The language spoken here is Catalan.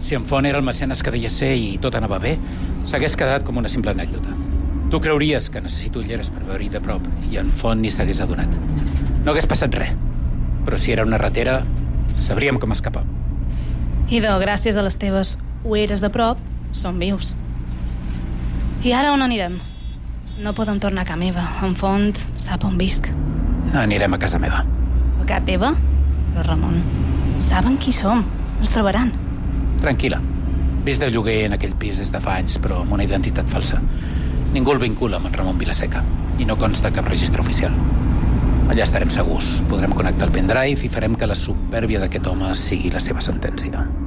Si en Font era el mecenes que deia ser i tot anava bé, s'hagués quedat com una simple anècdota. Tu creuries que necessito ulleres per veure-hi de prop i en Font ni s'hagués adonat. No hagués passat res, però si era una ratera, sabríem com escapar. Idò, gràcies a les teves ulleres de prop, som vius. I ara on anirem? No podem tornar a casa meva. En Font sap on visc. Anirem a casa meva. A casa teva? Però, Ramon, saben qui som. Ens trobaran. Tranquil·la. Vist de lloguer en aquell pis des de fa anys, però amb una identitat falsa. Ningú el vincula amb en Ramon Vilaseca i no consta cap registre oficial. Allà estarem segurs. Podrem connectar el pendrive i farem que la supèrbia d'aquest home sigui la seva sentència.